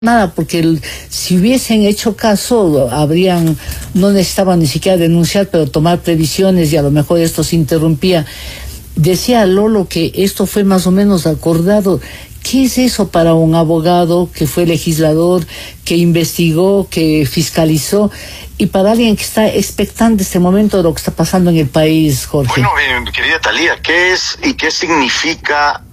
nada, porque si hubiesen hecho caso, no necesitaban ni siquiera denunciar, pero tomar previsiones y a lo mejor esto se interrumpía. Decía Lolo que esto fue más o menos acordado. ¿Qué es eso para un abogado que fue legislador, que investigó, que fiscalizó, y para alguien que está expectante este momento de lo que está pasando en el país, Jorge? Bueno, querida Thalía, ¿qué es y qué significa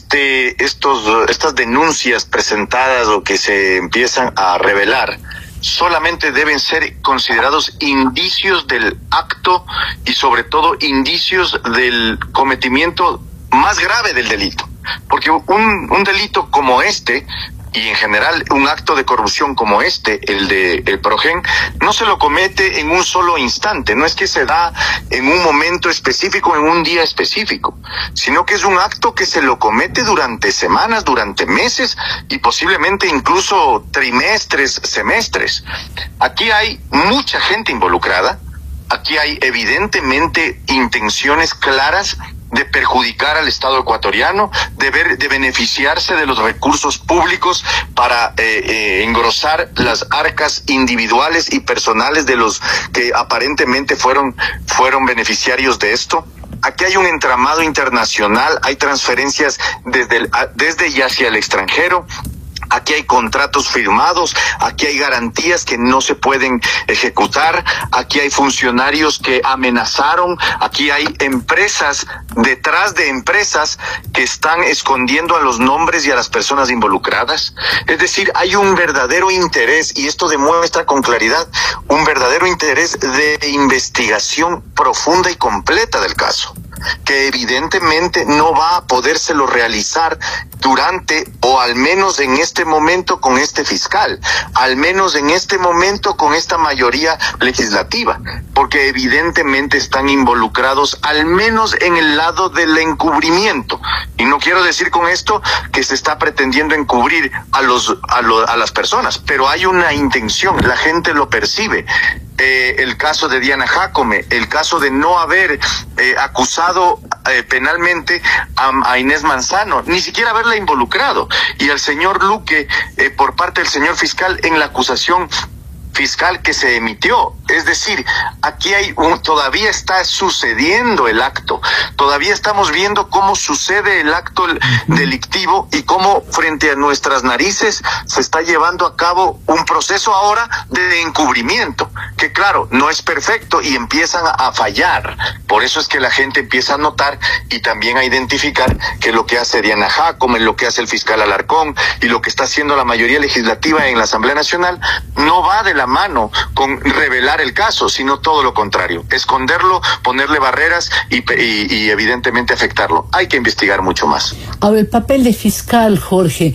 estas denuncias presentadas o que se empiezan a revelar? Solamente deben ser considerados indicios del acto y sobre todo indicios del cometimiento más grave del delito. Porque un delito como este, y en general un acto de corrupción como el Progen, no se lo comete en un solo instante, no es que se da en un momento específico, en un día específico, sino que es un acto que se lo comete durante semanas, durante meses y posiblemente incluso trimestres, semestres. Aquí hay mucha gente involucrada, aquí hay evidentemente intenciones claras de perjudicar al Estado ecuatoriano, de beneficiarse de los recursos públicos para engrosar las arcas individuales y personales de los que aparentemente fueron beneficiarios de esto. Aquí hay un entramado internacional, hay transferencias desde y hacia el extranjero. Aquí hay contratos firmados, aquí hay garantías que no se pueden ejecutar, aquí hay funcionarios que amenazaron, aquí hay empresas detrás de empresas que están escondiendo a los nombres y a las personas involucradas. Es decir, hay un verdadero interés, y esto demuestra con claridad, un verdadero interés de investigación profunda y completa del caso, que evidentemente no va a podérselo realizar durante, o al menos en este momento con este fiscal, al menos en este momento con esta mayoría legislativa, porque evidentemente están involucrados al menos en el lado del encubrimiento. Y no quiero decir con esto que se está pretendiendo encubrir a las personas, pero hay una intención, la gente lo percibe. El caso de Diana Jácome, el caso de no haber acusado penalmente a Inés Manzano, ni siquiera haberla involucrado, y al señor Luque por parte del señor fiscal en la acusación fiscal que se emitió. Es decir, aquí todavía está sucediendo el acto, todavía estamos viendo cómo sucede el acto delictivo y cómo frente a nuestras narices se está llevando a cabo un proceso ahora de encubrimiento, que claro, no es perfecto y empiezan a fallar. Por eso es que la gente empieza a notar y también a identificar que lo que hace Diana Jácome, lo que hace el fiscal Alarcón y lo que está haciendo la mayoría legislativa en la Asamblea Nacional no va de la mano con revelar el caso, sino todo lo contrario, esconderlo, ponerle barreras y evidentemente afectarlo. Hay que investigar mucho más. Ahora, el papel de fiscal, Jorge,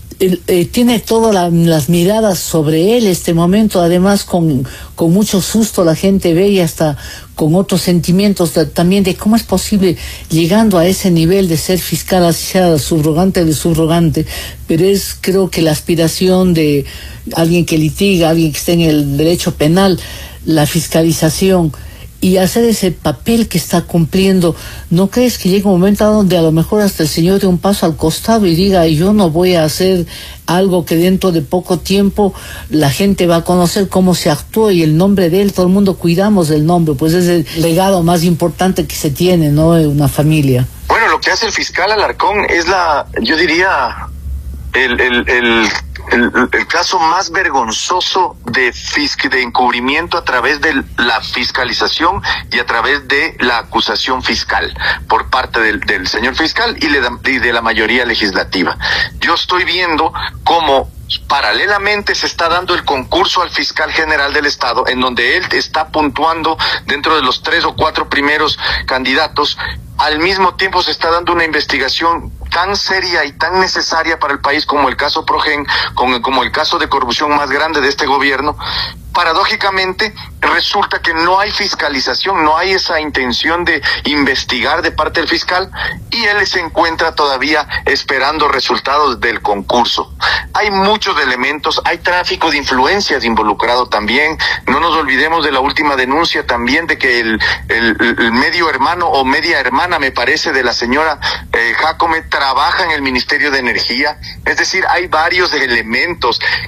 tiene todas las miradas sobre él este momento, además con mucho susto la gente ve, y hasta con otros sentimientos también de cómo es posible llegando a ese nivel de ser fiscal, así sea subrogante de subrogante, pero creo que la aspiración de alguien que litiga, alguien que esté en el derecho penal, la fiscalización y hacer ese papel que está cumpliendo. ¿No crees que llega un momento donde a lo mejor hasta el señor dé un paso al costado y diga, yo no voy a hacer algo que dentro de poco tiempo la gente va a conocer cómo se actuó y el nombre de él, todo el mundo cuidamos del nombre, pues es el legado más importante que se tiene, ¿no?, de una familia? Bueno, lo que hace el fiscal Alarcón es yo diría, el caso más vergonzoso de encubrimiento a través de la fiscalización y a través de la acusación fiscal por parte del señor fiscal y de la mayoría legislativa. Yo estoy viendo cómo paralelamente se está dando el concurso al fiscal general del Estado, en donde él está puntuando dentro de los 3 o 4 primeros candidatos. Al mismo tiempo se está dando una investigación tan seria y tan necesaria para el país como el caso Progen, como el caso de corrupción más grande de este gobierno, paradójicamente resulta que no hay fiscalización, no hay esa intención de investigar de parte del fiscal y él se encuentra todavía esperando resultados del concurso. Hay muchos elementos, hay tráfico de influencias involucrado también. No nos olvidemos de la última denuncia también de que el medio hermano o media hermana, me parece, de la señora Jacome trabaja en el Ministerio de Energía. Es decir, hay varios elementos